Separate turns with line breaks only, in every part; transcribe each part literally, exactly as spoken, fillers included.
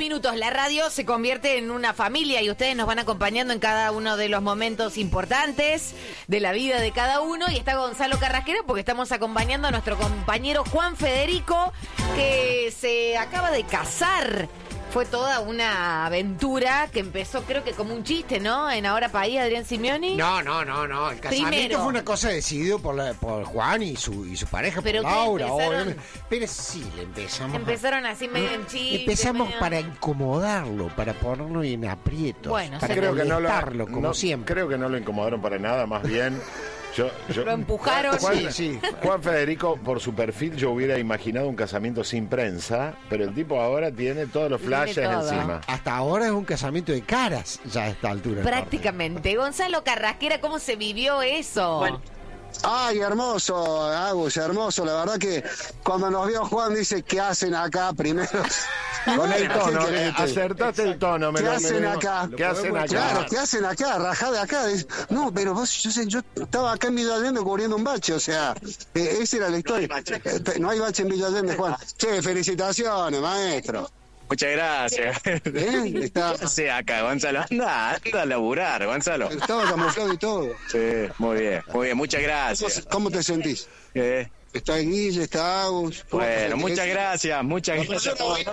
minutos la radio se convierte en una familia y ustedes nos van acompañando en cada uno de los momentos importantes de la vida de cada uno. Y está Gonzalo Carrasquero porque estamos acompañando a nuestro compañero Juan Federico, que se acaba de casar. Fue toda una aventura que empezó, creo que como un chiste, ¿no? En Ahora País, Adrián Simeoni.
No, no, no, no. El casamiento
Primero.
fue una cosa decidida por, la, por Juan y su y su pareja,
Pero
por
¿qué
Laura.
empezaron?
Obviamente. Pero sí, le empezamos.
Empezaron así medio en chiste.
Empezamos
medio...
para incomodarlo, para ponerlo en aprietos,
Bueno,
para
creo que no lo,
molestarlo, como
no,
siempre.
Creo que no lo incomodaron para nada, más bien. Yo, yo,
Lo empujaron.
Juan,
Sí, sí.
Juan Federico, por su perfil, yo hubiera imaginado un casamiento sin prensa, pero el tipo ahora tiene todos los
Tiene
flashes
todo.
encima.
Hasta ahora es un casamiento de caras, ya a esta altura.
Prácticamente. Gonzalo Carrasquera, ¿cómo se vivió eso?
Bueno. Ay, hermoso, Agus, hermoso. La verdad que cuando nos vio Juan dice, ¿qué hacen acá primero?
Con el tono,
¿Qué
eh,
querés?
acertaste el tono. Me
¿Qué
lo- me
hacen
lo-
acá?
¿Qué hacen acá?
Claro, ¿qué hacen acá? Rajá de acá. Dice, no, pero vos, yo sé, yo estaba acá en Villa Allende cubriendo un bache, o sea, eh, esa era la historia. Eh, No hay bache en Villa Allende, Juan. Che, felicitaciones, maestro.
Muchas gracias.
¿Eh? Está,
¿Qué hace acá, Gonzalo? Anda, anda a laburar, Gonzalo.
estaba camuflado y todo.
Sí, muy bien, muy bien, muchas
¿Cómo,
gracias.
cómo te sentís?
Eh,
Está Guille, está Agus. ¿Cómo te
bueno,
sentís?
muchas gracias, muchas gracias.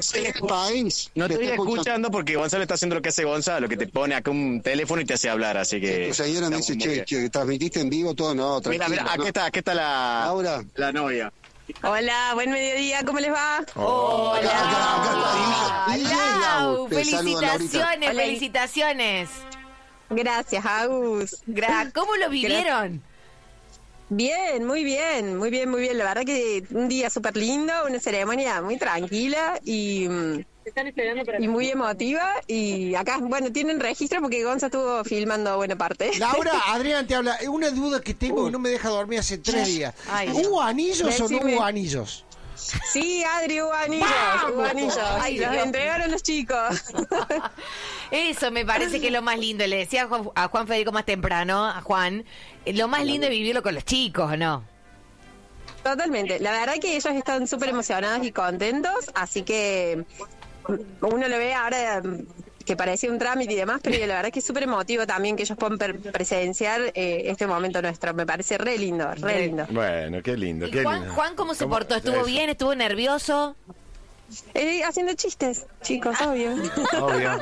País.
No
que
te estoy
está
escuchando porque Gonzalo está haciendo lo que hace Gonzalo, que te pone acá un teléfono y te hace hablar, así que...
Tu señora me
estamos
dice,
muy
che,
bien.
che, transmitiste en vivo todo, no,
Mira,
tranquilo.
mira, aquí
¿no?
está, aquí está la,
Laura.
la novia.
Hola, buen mediodía, ¿cómo les va?
Oh.
Acá, acá, acá está Guille. Guille y
Lau,
Agus. Te saludan, Laurita.
felicitaciones,
Hola.
felicitaciones.
Gracias, Agus.
Gra- ¿Cómo lo vivieron?
Bien, muy bien, muy bien, muy bien. La verdad que un día súper lindo, una ceremonia muy tranquila y, mm, y muy emotiva. Y acá, bueno, tienen registro porque Gonza estuvo filmando buena parte.
Laura, Adrián te habla. Una duda que tengo que no me deja dormir hace tres días.
Ay,
¿Hubo anillos o no
Decime.
hubo anillos?
Sí, Adri, hubo anillos, hubo anillos.
Ay,
Los
Dios.
entregaron los chicos.
Eso me parece que es lo más lindo. Le decía a Juan, a Juan Federico más temprano, a Juan, eh, lo más lindo es vivirlo con los chicos, ¿o no?
Totalmente. La verdad que ellos están súper emocionados y contentos, así que uno lo ve ahora mm, que parecía un trámite y demás, pero la verdad que es súper emotivo también que ellos puedan per- presenciar eh, este momento nuestro. Me parece re lindo, re lindo.
Bueno, qué lindo,
¿Y
qué
Juan,
lindo.
Juan cómo se
¿Cómo?
portó? ¿Estuvo
Eso.
bien? ¿Estuvo nervioso?
Eh, haciendo chistes, chicos, obvio.
Obvio.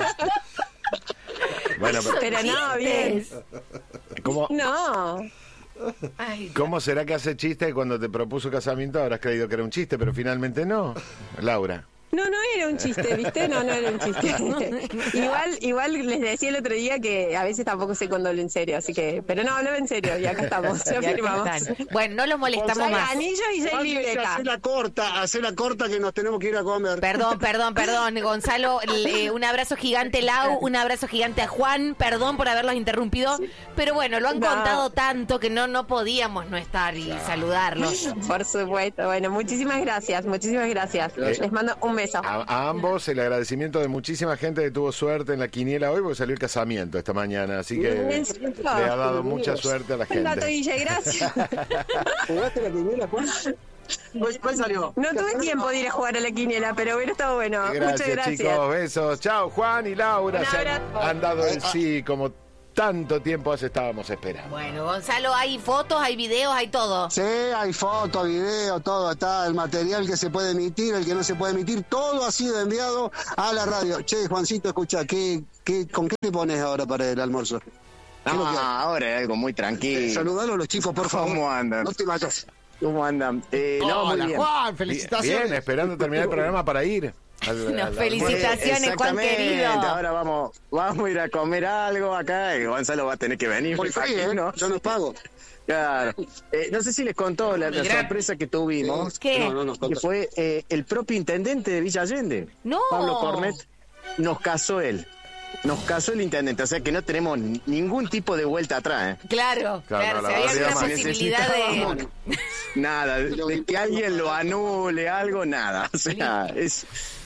Bueno, pero
Pero no, bien.
¿cómo,
No.
Ay,
¿cómo será que hace chiste cuando te propuso casamiento? Habrás creído que era un chiste, pero finalmente no. Laura.
No, no era un chiste, ¿viste? No, no era un chiste. igual, igual les decía el otro día que a veces tampoco sé cuando hablo en serio, así que, pero no, hablaba en serio y acá estamos, ya
ya
firmamos.
están. Bueno, no los molestamos
Hay
más.
anillo y ya hay libreta.
Hacé la corta, hacé la corta que nos tenemos que ir a comer.
Perdón, perdón, perdón, Gonzalo, le- un abrazo gigante Lau, un abrazo gigante a Juan, perdón por haberlos interrumpido, pero bueno, lo han
No.
contado tanto que no no podíamos no estar y saludarlos.
Por supuesto. Bueno, muchísimas gracias, muchísimas gracias. Les mando un beso.
A, a ambos el agradecimiento de muchísima gente que tuvo suerte en la quiniela hoy porque salió el casamiento esta mañana, así que
¿En serio?
le ha dado mucha suerte a la
Un dato,
gente.
Guille, gracias.
¿Jugaste la quiniela, Juan? ¿Cuál, cuál salió?
No tuve tiempo de ir a jugar a la quiniela, pero hubiera estado bueno.
Gracias,
Muchas gracias.
chicos, besos. Chao, Juan y Laura.
Un
Se han,
abrazo.
han dado el sí como tanto tiempo hace estábamos esperando.
Bueno, Gonzalo, hay fotos, hay videos, hay todo.
Sí, hay fotos, videos, todo. Está el material que se puede emitir, el que no se puede emitir. Todo ha sido enviado a la radio. Che, Juancito, escucha, ¿qué, qué, ¿con qué te pones ahora para el almuerzo? ¿Qué es lo que hay?
Ah, ahora es algo muy tranquilo.
Saludalo a los chicos, por favor.
¿Cómo andan?
No te vayas.
¿Cómo andan? Eh, no, muy
Hola,
bien.
Juan,
Bien,
felicitaciones.
bien, esperando terminar el programa para ir. Al-
Nos
al-
felicitaciones, Juan
Exactamente.
querido.
Ahora vamos, vamos a ir a comer algo acá y Gonzalo va a tener que venir.
Muy
me
free, ¿eh?
imagino.
Yo no pago.
Claro. Eh, no sé si les contó la, la sorpresa que tuvimos,
¿Qué?
No, no, no.
que fue eh, el propio intendente de Villa Allende,
No.
Pablo Cornet, nos casó él. Nos casó el intendente, o sea que no tenemos n- ningún tipo de vuelta atrás, ¿eh?
Claro,
Claro,
claro,
no,
si
la
había
verdad,
alguna
más
posibilidad de...
Necesitábamos nada, de, de que alguien lo anule, algo, nada. O sea, es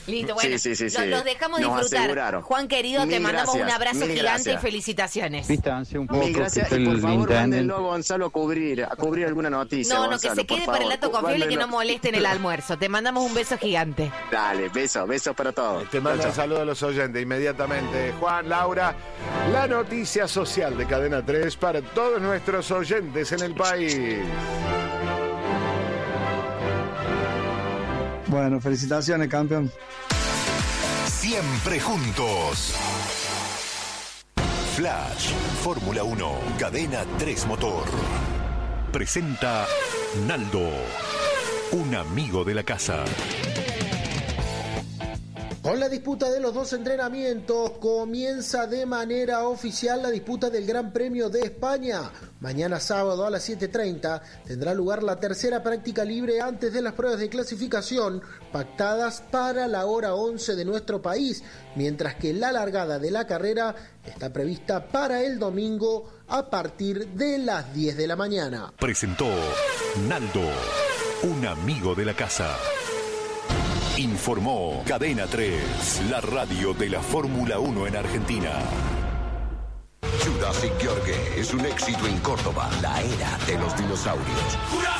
Listo, bueno,
Sí, sí, sí,
lo-
sí.
los dejamos
Nos
disfrutar.
aseguraron.
Juan querido, te
Mil
mandamos un
gracias,
abrazo
mil
gigante
gracias.
y felicitaciones.
Distancia un poco.
Mil gracias
que
y
está
por
el
favor
intendente.
mándenlo a Gonzalo a cubrir, a cubrir alguna noticia.
No, no, que
Gonzalo,
se
por
quede para el
favor.
dato confiable y que no
Mándenlo.
moleste en el almuerzo. Te mandamos un beso gigante.
Dale, besos, besos para todos.
Te mando
Chao,
un
chao.
saludo a los oyentes inmediatamente. Juan, Laura, la noticia social de Cadena tres para todos nuestros oyentes en el país.
Bueno, felicitaciones, campeón.
Siempre juntos. Flash, Fórmula uno, Cadena tres Motor. Presenta Naldo, un amigo de la casa.
Con la disputa de los dos entrenamientos comienza de manera oficial la disputa del Gran Premio de España. Mañana sábado a las siete treinta tendrá lugar la tercera práctica libre antes de las pruebas de clasificación pactadas para la hora once de nuestro país, mientras que la largada de la carrera está prevista para el domingo a partir de las diez de la mañana.
Presentó Naldo, un amigo de la casa. Informó Cadena tres, la radio de la Fórmula uno en Argentina.
Jurassic Yorgue es un éxito en Córdoba, la era de los dinosaurios.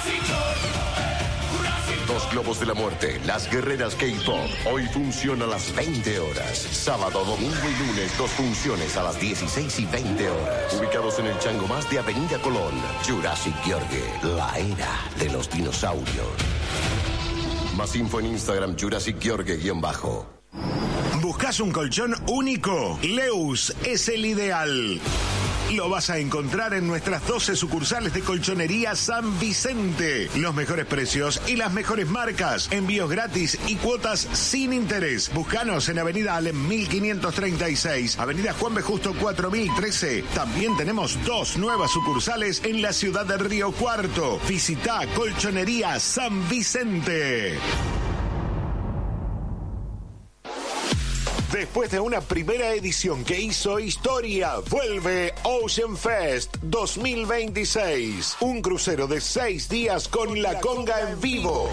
Dos globos de la muerte, las guerreras K-Pop. Hoy funciona a las veinte horas. Sábado, domingo y lunes, dos funciones a las dieciséis y veinte horas. Ubicados en el Chango Más de Avenida Colón. Jurassic Yorgue, la era de los dinosaurios. Más info en Instagram, Jurassic Yorgue-bajo.
¿Buscas un colchón único? Leus es el ideal. Lo vas a encontrar en nuestras doce sucursales de Colchonería San Vicente. Los mejores precios y las mejores marcas. Envíos gratis y cuotas sin interés. Búscanos en Avenida Alem mil quinientos treinta y seis, Avenida Juan B. Justo cuatro mil trece. También tenemos dos nuevas sucursales en la ciudad de Río Cuarto. Visita Colchonería San Vicente. Después de una primera edición que hizo historia, vuelve Ocean Fest dos mil veintiséis. Un crucero de seis días con la conga en vivo.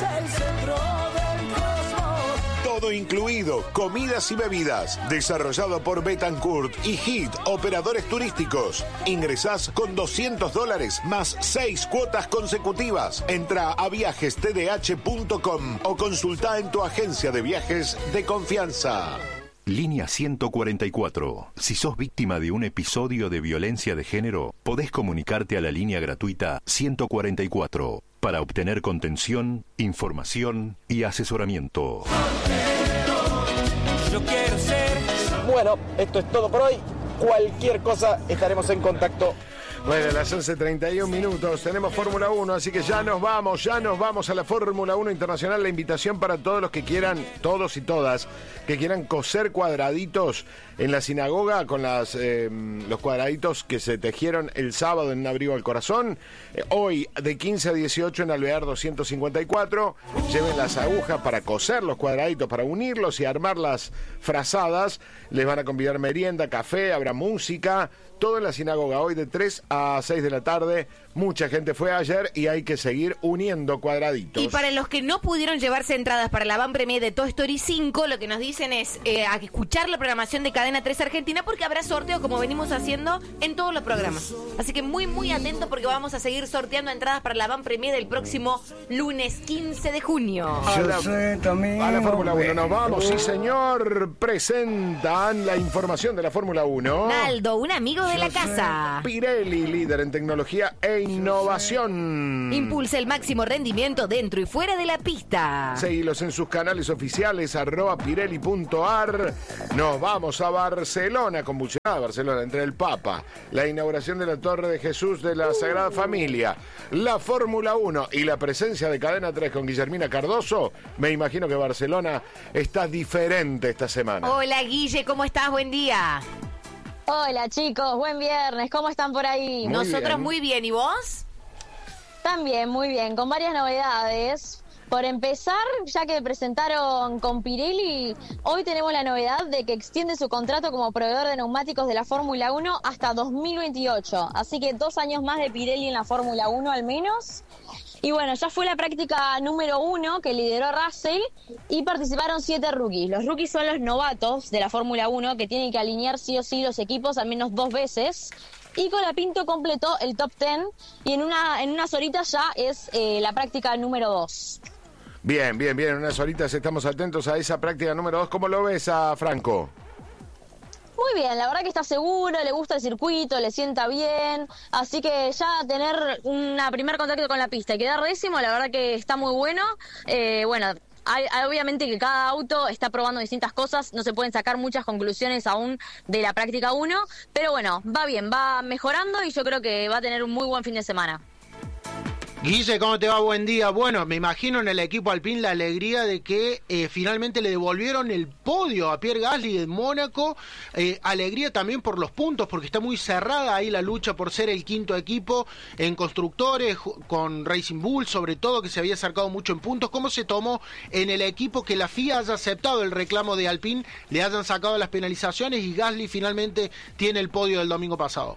Todo incluido, comidas y bebidas. Desarrollado por Betancourt y Hit, operadores turísticos. Ingresás con doscientos dólares más seis cuotas consecutivas. Entra a viajes t d h punto com o consulta en tu agencia de viajes de confianza.
Línea ciento cuarenta y cuatro. Si sos víctima de un episodio de violencia de género, podés comunicarte a la línea gratuita ciento cuarenta y cuatro para obtener contención, información y asesoramiento.
Yo quiero ser. Bueno, esto es todo por hoy. Cualquier cosa estaremos en contacto.
Bueno, a las once treinta y un minutos tenemos Fórmula uno, así que ya nos vamos, ya nos vamos a la Fórmula uno Internacional. La invitación para todos los que quieran, todos y todas, que quieran coser cuadraditos en la sinagoga con las eh, los cuadraditos que se tejieron el sábado en un abrigo al corazón. Eh, hoy de quince a dieciocho en Alvear doscientos cincuenta y cuatro. Lleven las agujas para coser los cuadraditos, para unirlos y armar las frazadas. Les van a convidar merienda, café, habrá música. Todo en la sinagoga, hoy de tres a seis de la tarde. Mucha gente fue ayer y hay que seguir uniendo cuadraditos.
Y para los que no pudieron llevarse entradas para la van premier de Toy Story cinco, lo que nos dicen es eh, a escuchar la programación de Cadena tres Argentina, porque habrá sorteo como venimos haciendo en todos los programas. Así que muy, muy atento, porque vamos a seguir sorteando entradas para la van premier del próximo lunes quince de junio.
A la, a la Fórmula uno nos vamos, sí señor. Presentan la información de la Fórmula uno.
Naldo, un amigo de la casa.
Pirelli, líder en tecnología e innovación.
Impulsa el máximo rendimiento dentro y fuera de la pista.
Seguilos en sus canales oficiales, arroba pirelli punto ar. Nos vamos a Barcelona, convulsionada Barcelona, entre el Papa, la inauguración de la Torre de Jesús de la Sagrada Familia, la Fórmula uno y la presencia de Cadena tres con Guillermina Cardoso. Me imagino que Barcelona está diferente esta semana.
Hola Guille, ¿cómo estás? Buen día.
Hola chicos, buen viernes, ¿cómo están por ahí?
Muy Nosotros bien. Muy bien, ¿y vos?
También, muy bien, con varias novedades. Por empezar, ya que presentaron con Pirelli, hoy tenemos la novedad de que extiende su contrato como proveedor de neumáticos de la Fórmula uno hasta dos mil veintiocho. Así que dos años más de Pirelli en la Fórmula uno al menos. Y bueno, ya fue la práctica número uno que lideró Russell y participaron siete rookies. Los rookies son los novatos de la Fórmula uno que tienen que alinear sí o sí los equipos al menos dos veces. Y Colapinto completó el top diez y en una en unas horitas ya es eh, la práctica número dos.
Bien, bien, bien. En unas horitas estamos atentos a esa práctica número dos. ¿Cómo lo ves a Franco?
Muy bien, la verdad que está seguro, le gusta el circuito, le sienta bien, así que ya tener un primer contacto con la pista y quedar décimo, la verdad que está muy bueno. Eh, bueno, hay, hay, obviamente que cada auto está probando distintas cosas, no se pueden sacar muchas conclusiones aún de la práctica uno, pero bueno, va bien, va mejorando y yo creo que va a tener un muy buen fin de semana.
Guille, ¿cómo te va? Buen día. Bueno, me imagino en el equipo Alpine la alegría de que eh, finalmente le devolvieron el podio a Pierre Gasly de Mónaco. Eh, alegría también por los puntos, porque está muy cerrada ahí la lucha por ser el quinto equipo en constructores, con Racing Bull, sobre todo, que se había acercado mucho en puntos. ¿Cómo se tomó en el equipo que la F I A haya aceptado el reclamo de Alpine, le hayan sacado las penalizaciones y Gasly finalmente tiene el podio del domingo pasado?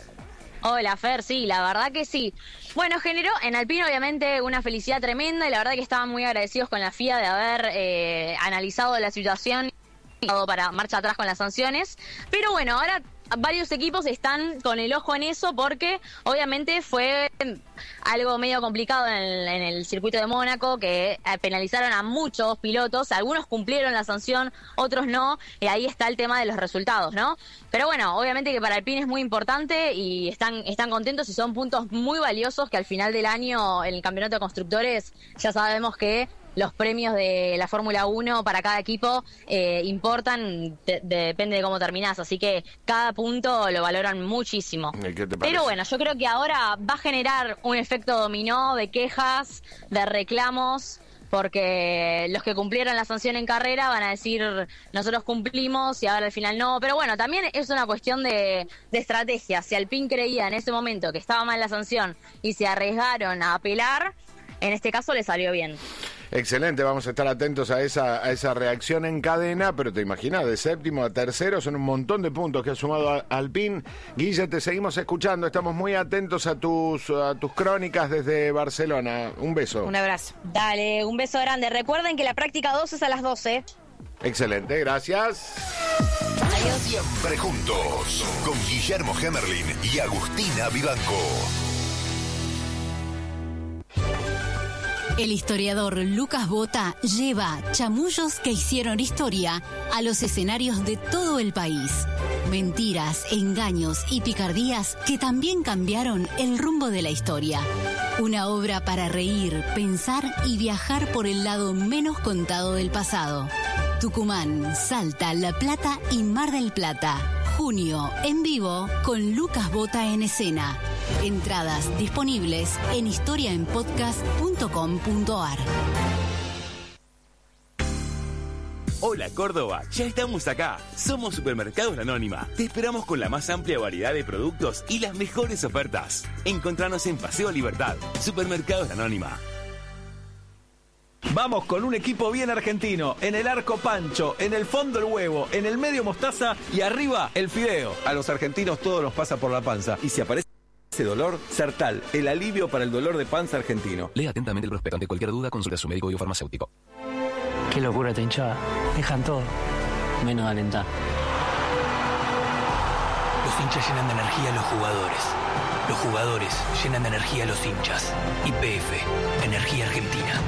Hola Fer, sí, la verdad que sí. Bueno, generó en Alpine obviamente una felicidad tremenda y la verdad que estaban muy agradecidos con la F I A de haber eh, analizado la situación y dado para marcha atrás con las sanciones. Pero bueno, ahora varios equipos están con el ojo en eso porque obviamente fue algo medio complicado en el, en el circuito de Mónaco, que penalizaron a muchos pilotos, algunos cumplieron la sanción, otros no, y ahí está el tema de los resultados, ¿no? Pero bueno, obviamente que para Alpine es muy importante y están, están contentos y son puntos muy valiosos que al final del año en el campeonato de constructores ya sabemos que los premios de la Fórmula uno para cada equipo eh, importan, de, de, depende de cómo terminás, así que cada punto lo valoran muchísimo.
¿Qué te parece?
Pero bueno, yo creo que ahora va a generar un efecto dominó de quejas, de reclamos, porque los que cumplieron la sanción en carrera van a decir nosotros cumplimos y ahora al final no, pero bueno, también es una cuestión de, de estrategia. Si Alpine creía en ese momento que estaba mal la sanción y se arriesgaron a apelar, en este caso le salió bien.
Excelente, vamos a estar atentos a esa a esa reacción en cadena, pero te imaginas, de séptimo a tercero son un montón de puntos que ha sumado a Alpine. Guille, te seguimos escuchando, estamos muy atentos a tus a tus crónicas desde Barcelona. Un beso.
Un abrazo.
Dale, un beso grande. Recuerden que la práctica dos es a las doce.
Excelente, gracias.
Adiós. Siempre juntos, con Guillermo Hemerlin y Agustina Vivanco.
El historiador Lucas Bota lleva chamullos que hicieron historia a los escenarios de todo el país. Mentiras, engaños y picardías que también cambiaron el rumbo de la historia. Una obra para reír, pensar y viajar por el lado menos contado del pasado. Tucumán, Salta, La Plata y Mar del Plata. Junio, en vivo, con Lucas Bota en escena. Entradas disponibles en historia en podcast punto com punto a r.
Hola Córdoba, ya estamos acá. Somos Supermercados La Anónima. Te esperamos con la más amplia variedad de productos y las mejores ofertas. Encontranos en Paseo Libertad. Supermercados La Anónima.
Vamos con un equipo bien argentino. En el arco Pancho, en el fondo el huevo, en el medio mostaza y arriba el fideo. A los argentinos todo nos pasa por la panza. Y si aparece ese dolor, Sertal, el alivio para el dolor de panza argentino.
Lea atentamente el prospecto. Ante cualquier duda, consulte a su médico y farmacéutico.
Qué locura esta hinchada. Dejan todo, menos alentar.
Los hinchas llenan de energía a los jugadores. Los jugadores llenan de energía a los hinchas. Y P F, Energía Argentina.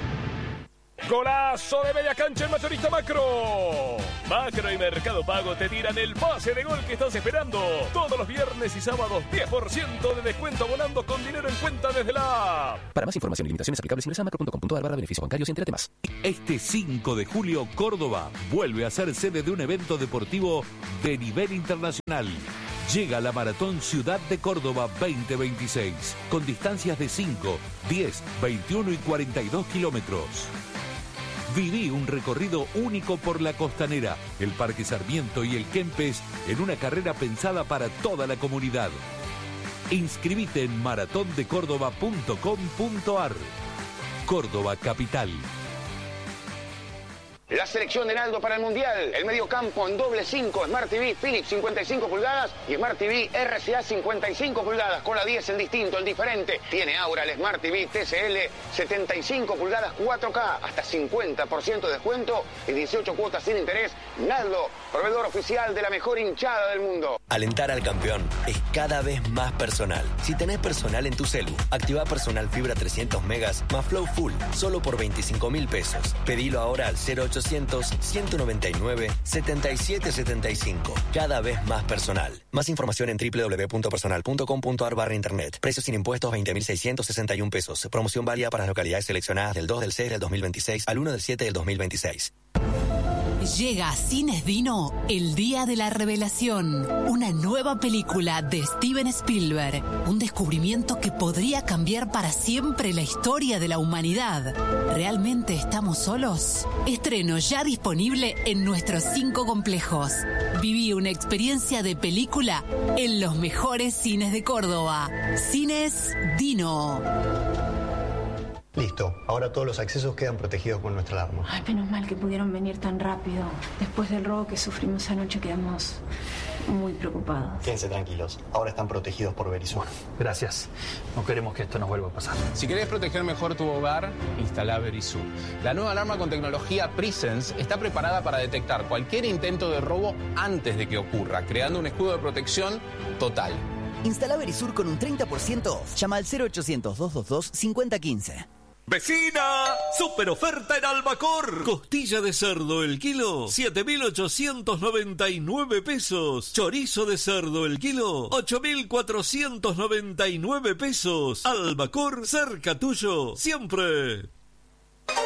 Golazo de media cancha en Mayorista Macro. Macro y Mercado Pago te tiran el pase de gol que estás esperando. Todos los viernes y sábados diez por ciento de descuento volando con dinero en cuenta desde la app.
Para más información y limitaciones aplicables ingresa a macro punto com punto a r barra beneficios bancarios y entérate más.
Este cinco de julio, Córdoba vuelve a ser sede de un evento deportivo de nivel internacional. Llega la Maratón Ciudad de Córdoba veinte veintiséis, con distancias de cinco, diez, veintiuno y cuarenta y dos kilómetros. Viví un recorrido único por la Costanera, el Parque Sarmiento y el Kempes en una carrera pensada para toda la comunidad. Inscribite en maratón de córdoba punto com punto a r. Córdoba Capital.
La selección de Naldo para el Mundial. El mediocampo en doble cinco, Smart T V Philips cincuenta y cinco pulgadas y Smart T V R C A cincuenta y cinco pulgadas. Con la diez el distinto, el diferente. Tiene ahora el Smart T V T C L setenta y cinco pulgadas cuatro K. Hasta cincuenta por ciento de descuento y dieciocho cuotas sin interés. Naldo, proveedor oficial de la mejor hinchada del mundo.
Alentar al campeón es cada vez más personal. Si tenés personal en tu celu, activa Personal Fibra trescientos megas más Flow Full, solo por veinticinco mil pesos. Pedilo ahora al cero ochocientos, ciento noventa y nueve, setenta y siete setenta y cinco. Cada vez más personal. Más información en doble u doble u doble u punto personal punto com punto a r barra internet. Precios sin impuestos veinte mil seiscientos sesenta y uno pesos. Promoción válida para las localidades seleccionadas del dos del seis del dos mil veintiséis al uno del siete del dos mil veintiséis.
Llega a Cines Dino El Día de la Revelación, una nueva película de Steven Spielberg, un descubrimiento que podría cambiar para siempre la historia de la humanidad. ¿Realmente estamos solos? Estreno ya disponible en nuestros cinco complejos. Viví una experiencia de película en los mejores cines de Córdoba. Cines Dino.
Listo, ahora todos los accesos quedan protegidos con nuestra alarma.
Ay, menos mal que pudieron venir tan rápido. Después del robo que sufrimos anoche quedamos muy preocupados.
Quédense tranquilos, ahora están protegidos por Verisur.
Gracias. No queremos que esto nos vuelva a pasar.
Si querés proteger mejor tu hogar, instala Verisur. La nueva alarma con tecnología Presence está preparada para detectar cualquier intento de robo antes de que ocurra, creando un escudo de protección total.
Instala Verisur con un treinta por ciento off. Llama al cero ochocientos, doscientos veintidós, cincuenta quince.
¡Vecina! ¡Super oferta en Albacor! Costilla de cerdo el kilo, siete mil ochocientos noventa y nueve pesos. Chorizo de cerdo el kilo, ocho mil cuatrocientos noventa y nueve pesos. Albacor, cerca tuyo, siempre.